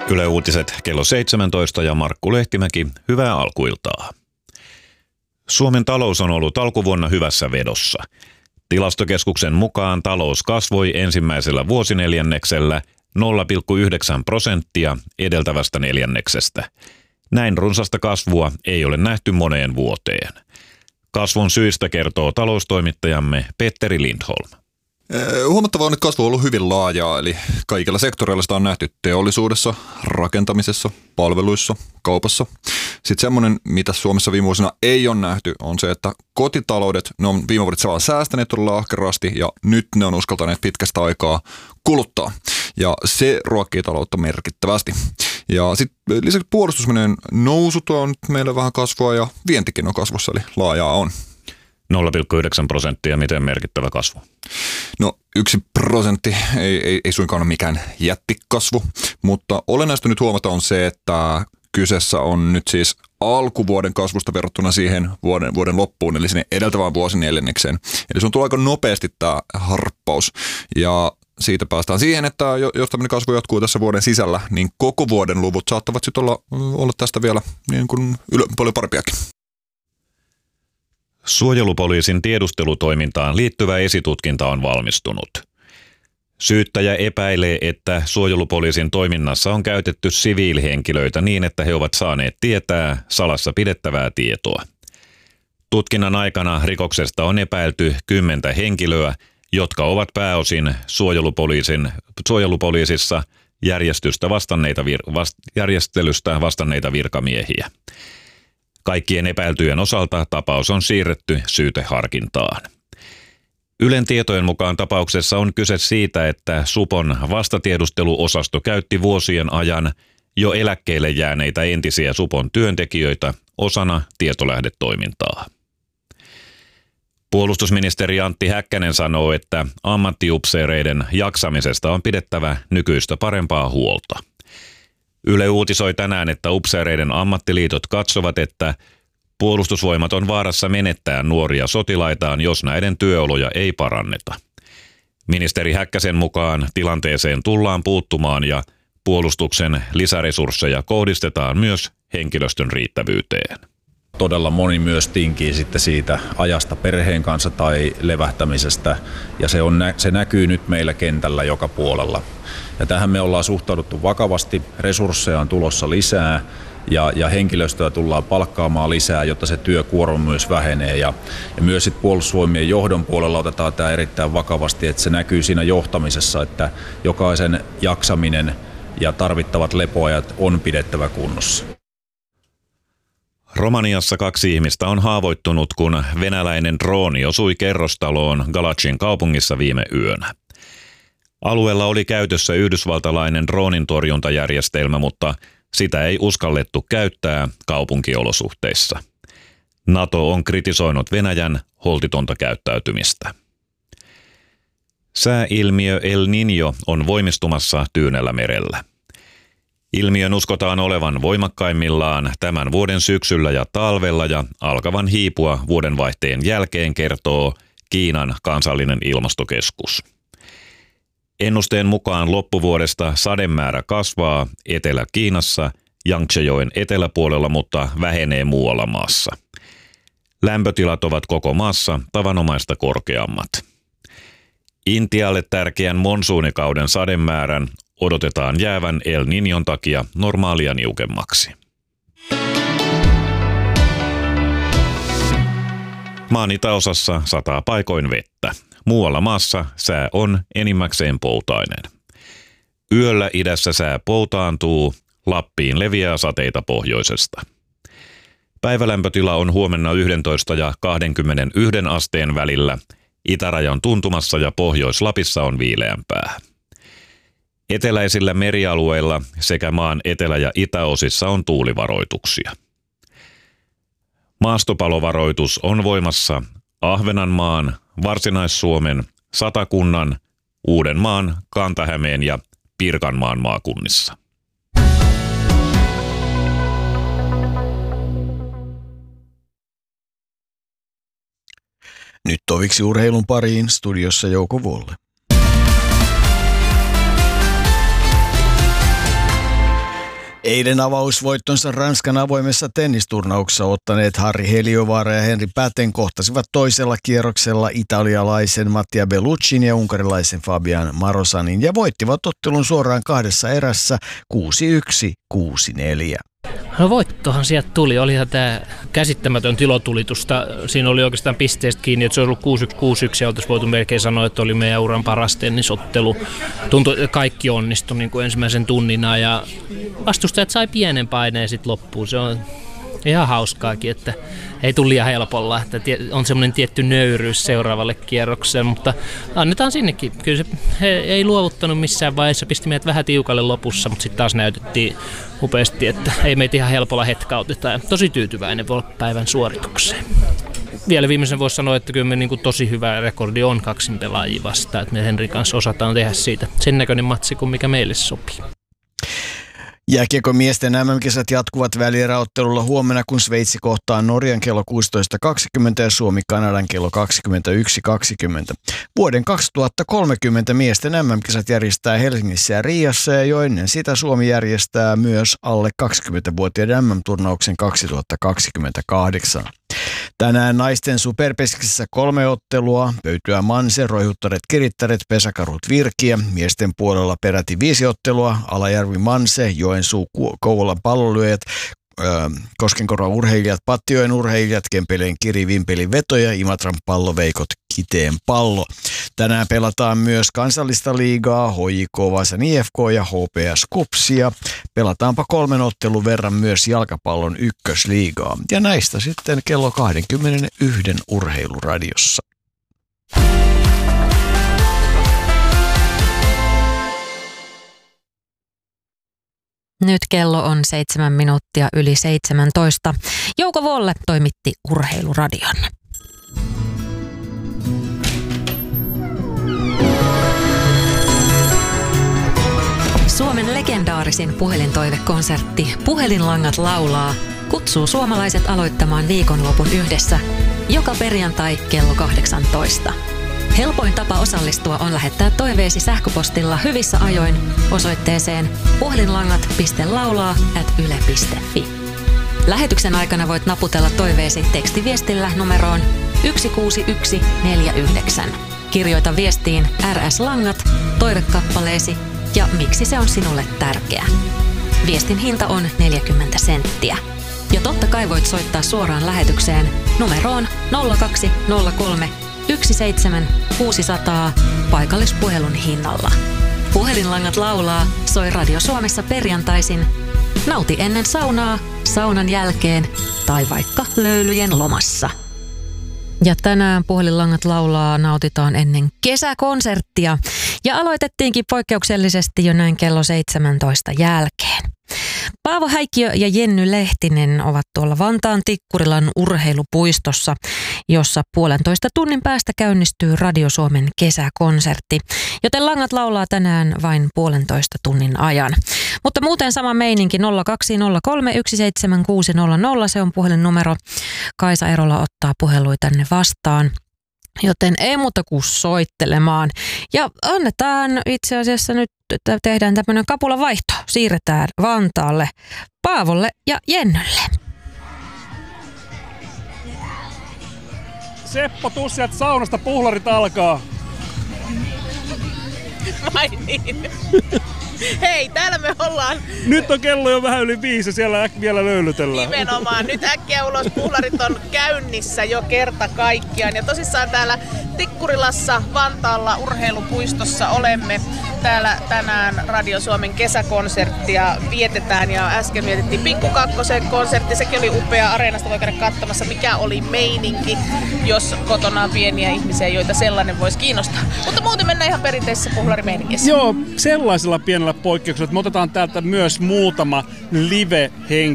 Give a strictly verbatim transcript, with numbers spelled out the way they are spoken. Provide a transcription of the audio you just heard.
Yle Uutiset kello seitsemäntoista ja Markku Lehtimäki, hyvää alkuiltaa. Suomen talous on ollut alkuvuonna hyvässä vedossa. Tilastokeskuksen mukaan talous kasvoi ensimmäisellä vuosineljänneksellä nolla pilkku yhdeksän prosenttia edeltävästä neljänneksestä. Näin runsasta kasvua ei ole nähty moneen vuoteen. Kasvun syistä kertoo taloustoimittajamme Petteri Lindholm. Huomattavaa on, että kasvu on ollut hyvin laajaa, eli kaikilla sektoreilla sitä on nähty teollisuudessa, rakentamisessa, palveluissa, kaupassa. Sitten semmoinen, mitä Suomessa viime vuosina ei ole nähty, on se, että kotitaloudet, ne on viime vuodet vaan säästäneet todella ahkerasti ja nyt ne on uskaltaneet pitkästä aikaa kuluttaa. Ja se ruokkii taloutta merkittävästi. Ja sitten lisäksi puolustusmenojen nousut on nyt meillä vähän kasvua ja vientikin on kasvussa, eli laajaa on. nolla pilkku yhdeksän prosenttia, miten merkittävä kasvu? No yksi prosentti ei, ei, ei suinkaan ole mikään jättikasvu, mutta olennaista nyt huomata on se, että kyseessä on nyt siis alkuvuoden kasvusta verrattuna siihen vuoden, vuoden loppuun, eli sinne edeltävään vuosineljännekseen. Eli se on tullut aika nopeasti tämä harppaus ja siitä päästään siihen, että jos tämmöinen kasvu jatkuu tässä vuoden sisällä, niin koko vuoden luvut saattavat sitten olla, olla tästä vielä niin kuin ylö, paljon parempiakin. Suojelupoliisin tiedustelutoimintaan liittyvä esitutkinta on valmistunut. Syyttäjä epäilee, että suojelupoliisin toiminnassa on käytetty siviilihenkilöitä niin, että he ovat saaneet tietää salassa pidettävää tietoa. Tutkinnan aikana rikoksesta on epäilty kymmentä henkilöä, jotka ovat pääosin suojelupoliisin, suojelupoliisissa järjestystä vastanneita vir- vast, järjestelystä vastanneita virkamiehiä. Kaikkien epäiltyjen osalta tapaus on siirretty syyteharkintaan. Ylen tietojen mukaan tapauksessa on kyse siitä, että Supon vastatiedusteluosasto käytti vuosien ajan jo eläkkeelle jääneitä entisiä Supon työntekijöitä osana tietolähdetoimintaa. Puolustusministeri Antti Häkkänen sanoo, että ammattiupseereiden jaksamisesta on pidettävä nykyistä parempaa huolta. Yle uutisoi tänään, että upseereiden ammattiliitot katsovat, että puolustusvoimat on vaarassa menettää nuoria sotilaitaan, jos näiden työoloja ei paranneta. Ministeri Häkkäsen mukaan tilanteeseen tullaan puuttumaan ja puolustuksen lisäresursseja kohdistetaan myös henkilöstön riittävyyteen. Todella moni myös tinkii sitten siitä ajasta perheen kanssa tai levähtämisestä ja se, on, se näkyy nyt meillä kentällä joka puolella. Ja tähän me ollaan suhtauduttu vakavasti, resursseja on tulossa lisää ja, ja henkilöstöä tullaan palkkaamaan lisää, jotta se työkuorma myös vähenee. Ja, ja myös sit puolustusvoimien johdon puolella otetaan tämä erittäin vakavasti, että se näkyy siinä johtamisessa, että jokaisen jaksaminen ja tarvittavat lepoajat on pidettävä kunnossa. Romaniassa kaksi ihmistä on haavoittunut, kun venäläinen drooni osui kerrostaloon Galacin kaupungissa viime yönä. Alueella oli käytössä yhdysvaltalainen droonintorjuntajärjestelmä, mutta sitä ei uskallettu käyttää kaupunkiolosuhteissa. NATO on kritisoinut Venäjän holtitonta käyttäytymistä. Sääilmiö El Niño on voimistumassa Tyynellä merellä. Ilmiön uskotaan olevan voimakkaimmillaan tämän vuoden syksyllä ja talvella ja alkavan hiipua vuodenvaihteen jälkeen, kertoo Kiinan kansallinen ilmastokeskus. Ennusteen mukaan loppuvuodesta sademäärä kasvaa Etelä-Kiinassa Yangtzejoen eteläpuolella, mutta vähenee muualla maassa. Lämpötilat ovat koko maassa tavanomaista korkeammat. Intialle tärkeän monsuunikauden sademäärän odotetaan jäävän El Niñon takia normaalia niukemmaksi. Maan itäosassa sataa paikoin vettä. Muualla maassa sää on enimmäkseen poutainen. Yöllä idässä sää poutaantuu, Lappiin leviää sateita pohjoisesta. Päivälämpötila on huomenna yksitoista ja kaksikymmentäyksi asteen välillä. Itärajan tuntumassa ja Pohjois-Lapissa on viileämpää. Eteläisillä merialueilla sekä maan etelä- ja itäosissa on tuulivaroituksia. Maastopalovaroitus on voimassa Ahvenanmaan, Varsinais-Suomen, Satakunnan, Uudenmaan, Kanta-Hämeen ja Pirkanmaan maakunnissa. Nyt toviksi urheilun pariin, studiossa Jouko Volle. Eilen avausvoittonsa Ranskan avoimessa tennisturnauksessa ottaneet Harri Heliovaara ja Henri Päten kohtasivat toisella kierroksella italialaisen Mattia Belluccin ja unkarilaisen Fabian Marosanin ja voittivat ottelun suoraan kahdessa erässä kuusi yksi, kuusi neljä. No voittohan sieltä tuli. Olihan tämä käsittämätön tilotulitusta. Siinä oli oikeastaan pisteestä kiinni, että se olisi ollut kuusi yksi kuusi yksi ja oltaisiin voitu melkein sanoa, että oli meidän uran paras tennisottelu. Tuntui, että kaikki onnistui niin kuin ensimmäisen tunnina ja vastustajat sai pienen paineen sitten loppuun. Se on ihan hauskaakin, että ei tule liian helpolla, että on semmoinen tietty nöyryys seuraavalle kierrokselle, mutta annetaan sinnekin. Kyllä se he ei luovuttanut missään vaiheessa, pisti meidät vähän tiukalle lopussa, mutta sitten taas näytettiin upeasti, että ei meitä ihan helpolla hetkauteta ja tosi tyytyväinen voi olla päivän suoritukseen. Vielä viimeisen voisi sanoa, että kyllä me niin kuin tosi hyvä rekordi on kaksin pelaajia vastaan, että me Henrin kanssa osataan tehdä siitä sen näköinen matsi kuin mikä meille sopii. Jääkiekon miesten M M-kisat jatkuvat välieräottelulla huomenna, kun Sveitsi kohtaa Norjan kello kuusitoista kaksikymmentä ja Suomi Kanadan kello kaksikymmentäyksi kaksikymmentä. Vuoden kaksituhattakolmekymmentä miesten M M-kisat järjestää Helsingissä ja Riassa ja jo ennen sitä Suomi järjestää myös alle kaksikymmentävuotiaiden M M-turnauksen kaksituhattakaksikymmentäkahdeksan. Tänään naisten superpeskissä kolme ottelua, Pöytyä Manse, Roihuttaret Kirittäret, Pesäkarhut Virkiä. Miesten puolella peräti viisi ottelua, Alajärvi Manse, Joensuu Kouvolan Pallonlyöjät, Koskenkorvan urheilijat, Pattijoen urheilijat, Kempeleen Kiri, Vimpelin Veto ja Imatran Palloveikot Kiteen Pallo. Tänään pelataan myös kansallista liigaa, H J K Vaasan I F K ja H P S Kupsia. Pelataanpa kolmen ottelun verran myös jalkapallon ykkösliigaa. Ja näistä sitten kello kaksikymmentäyksi Urheiluradiossa. Nyt kello on seitsemän minuuttia yli seitsemäntoista. Jouko Volle toimitti Urheiluradion. Suomen legendaarisin puhelintoivekonsertti Puhelinlangat laulaa kutsuu suomalaiset aloittamaan viikonlopun yhdessä joka perjantai kello kahdeksantoista. Helpoin tapa osallistua on lähettää toiveesi sähköpostilla hyvissä ajoin osoitteeseen puhelinlangat piste laulaa ät yle piste fi. Lähetyksen aikana voit naputella toiveesi tekstiviestillä numeroon yksi kuusi yksi neljä yhdeksän. Kirjoita viestiin R S-langat, toivekappaleesi ja miksi se on sinulle tärkeä. Viestin hinta on neljäkymmentä senttiä. Ja totta kai voit soittaa suoraan lähetykseen numeroon nolla kaksi nolla kolme yksi seitsemän kuusi nolla nolla paikallispuhelun hinnalla. Puhelinlangat laulaa soi Radio Suomessa perjantaisin. Nauti ennen saunaa, saunan jälkeen tai vaikka löylyjen lomassa. Ja tänään Puhelinlangat laulaa nautitaan ennen kesäkonserttia. Ja aloitettiinkin poikkeuksellisesti jo näin kello seitsemäntoista jälkeen. Paavo Häikkiö ja Jenny Lehtinen ovat tuolla Vantaan Tikkurilan urheilupuistossa, jossa puolentoista tunnin päästä käynnistyy Radio Suomen kesäkonsertti, joten langat laulaa tänään vain puolentoista tunnin ajan. Mutta muuten sama meininki nolla kaksi nolla kolme yksi seitsemän kuusi nolla nolla, se on puhelinnumero. Kaisa Erola ottaa puhelui tänne vastaan. Joten ei muuta kuin soittelemaan. Ja annetaan itse asiassa nyt, että tehdään tämmöinen kapulavaihto. Siirretään Vantaalle Paavolle ja Jennylle. Seppo, tuu sieltä saunasta, puhlarit alkaa. Vai niin? Hei, täällä me ollaan. Nyt on kello jo vähän yli viisi ja siellä äk- vielä löylytellään. Nimenomaan. Nyt äkkiä ulos. Puhlarit on käynnissä jo kerta kaikkiaan. Ja tosissaan täällä Tikkurilassa, Vantaalla, urheilupuistossa olemme. Täällä tänään Radio Suomen kesäkonserttia vietetään ja äsken vietettiin Pikku Kakkosen konsertti. Sekin oli upea. Areenasta voi käydä katsomassa, mikä oli meininki, jos kotona on pieniä ihmisiä, joita sellainen voisi kiinnostaa. Mutta muuten mennään ihan perinteisessä puhlarimeiningissä. Joo, sellaisella pienellä poikkeuksella, että me otetaan täältä myös muutama live-henkilö